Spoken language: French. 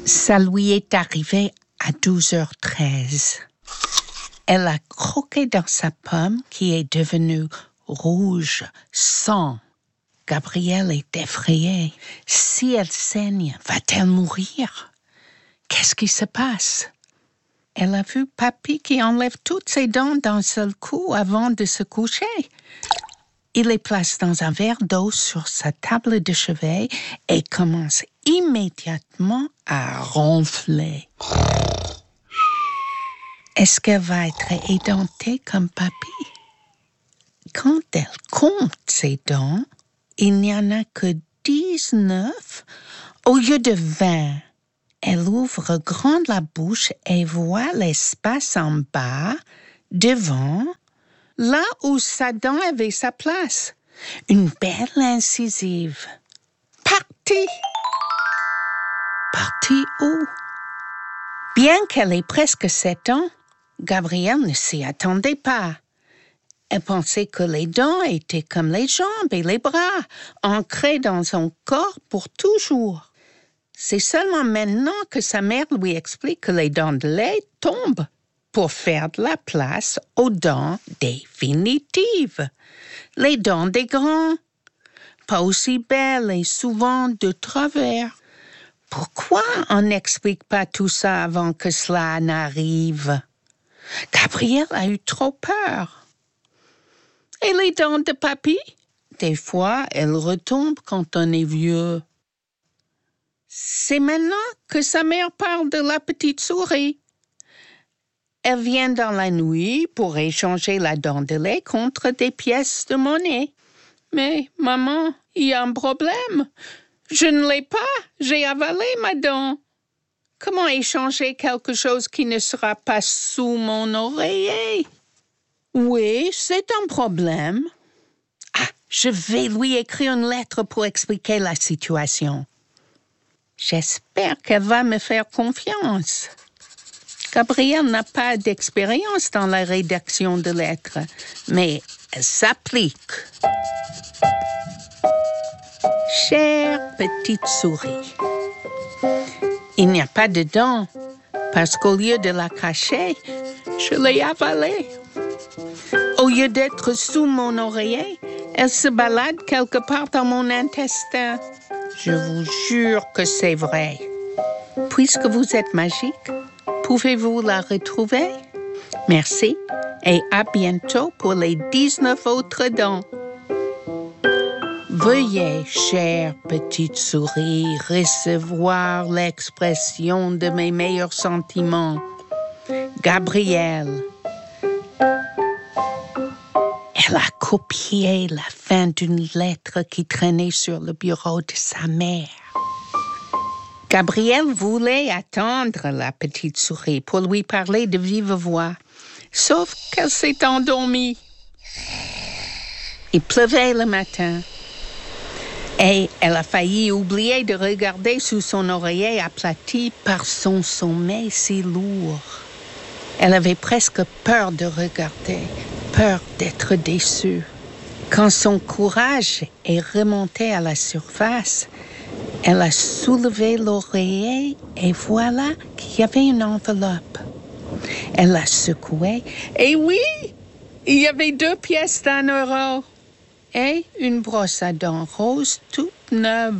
Ça lui est arrivé à 12h13. Elle a croqué dans sa pomme qui est devenue rouge, sang. Gabrielle est effrayée. Si elle saigne, va-t-elle mourir? Qu'est-ce qui se passe? Elle a vu Papy qui enlève toutes ses dents d'un seul coup avant de se coucher. Il les place dans un verre d'eau sur sa table de chevet et commence immédiatement à ronfler. Est-ce qu'elle va être édentée comme Papy? Quand elle compte ses dents, il n'y en a que 19 au lieu de 20. Elle ouvre grande la bouche et voit l'espace en bas, devant, là où sa dent avait sa place. Une belle incisive. Partie! Partie où? Bien qu'elle ait presque 7 ans, Gabrielle ne s'y attendait pas. Elle pensait que les dents étaient comme les jambes et les bras, ancrés dans son corps pour toujours. C'est seulement maintenant que sa mère lui explique que les dents de lait tombent pour faire de la place aux dents définitives. Les dents des grands, pas aussi belles et souvent de travers. Pourquoi on n'explique pas tout ça avant que cela n'arrive? Gabrielle a eu trop peur. Et les dents de Papy? Des fois, elles retombent quand on est vieux. C'est maintenant que sa mère parle de la petite souris. Elle vient dans la nuit pour échanger la dent de lait contre des pièces de monnaie. Mais, maman, il y a un problème. Je ne l'ai pas. J'ai avalé ma dent. Comment échanger quelque chose qui ne sera pas sous mon oreiller? Oui, c'est un problème. Ah, je vais lui écrire une lettre pour expliquer la situation. J'espère qu'elle va me faire confiance. Gabrielle n'a pas d'expérience dans la rédaction de lettres, mais elle s'applique. Chère petite souris, il n'y a pas de dents, parce qu'au lieu de la cacher, je l'ai avalée. Au lieu d'être sous mon oreiller, elle se balade quelque part dans mon intestin. Je vous jure que c'est vrai. Puisque vous êtes magique, pouvez-vous la retrouver? Merci et à bientôt pour les 19 autres dents. Veuillez, chère petite souris, recevoir l'expression de mes meilleurs sentiments. Gabrielle. Elle a copié la fin d'une lettre qui traînait sur le bureau de sa mère. Gabrielle voulait attendre la petite souris pour lui parler de vive voix, sauf qu'elle s'est endormie. Il pleuvait le matin et elle a failli oublier de regarder sous son oreiller aplati par son sommeil si lourd. Elle avait presque peur de regarder, peur d'être déçue. Quand son courage est remonté à la surface, elle a soulevé l'oreiller et voilà qu'il y avait une enveloppe. Elle l'a secouée et oui, il y avait 2 pièces d'1 euro et une brosse à dents rose toute neuve.